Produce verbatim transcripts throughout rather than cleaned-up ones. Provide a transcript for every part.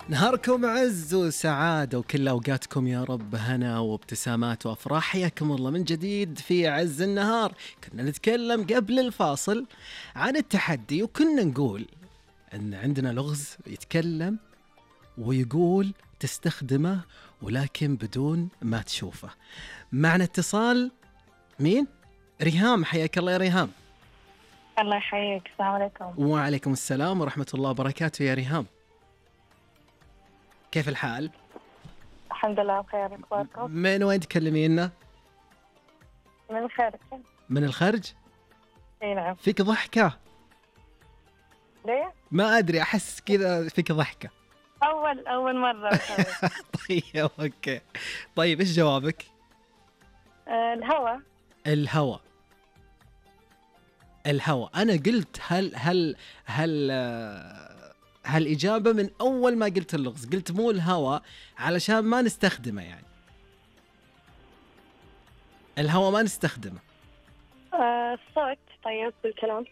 نهاركم عز وسعادة وكل أوقاتكم يا رب هنا وابتسامات وأفراح. حياكم الله من جديد في عز النهار. كنا نتكلم قبل الفاصل عن التحدي وكنا نقول أن عندنا لغز يتكلم ويقول تستخدمه ولكن بدون ما تشوفه. معنا اتصال. مين؟ ريهام. حياك الله يا ريهام. الله يحييك. السلام عليكم. وعليكم السلام ورحمة الله وبركاته يا ريهام. كيف الحال؟ الحمد لله بخير. اخباركم؟ من وين تكلمينا؟ من الخارج. من الخارج؟ اي نعم. فيك ضحكة؟ ليه؟ ما أدري، أحس كذا فيك ضحكة. اول اول مرة. طيب أوكي. طيب إيش جوابك؟ آه الهوا. الهوا. الهوا. أنا قلت هل هل هل آه، هالإجابة من أول ما قلت اللغز، قلت مو الهوا علشان ما نستخدمه، يعني الهوا ما نستخدمه. آه الصوت. طيب بالكلام.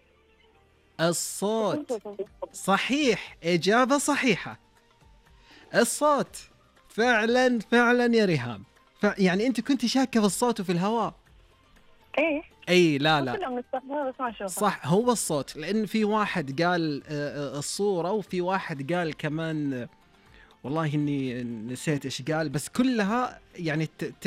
الصوت صحيح، إجابة صحيحة. الصوت فعلا فعلا يا ريهام. ف... يعني أنت كنت شاكة في الصوت وفي الهواء. ايه. أي لا لا كلهم نستخدمها بس ما نشوفها. صح، هو الصوت، لأن في واحد قال آه، آه، الصورة، وفي واحد قال كمان آه، والله إني نسيت إيش قال، بس كلها يعني ت...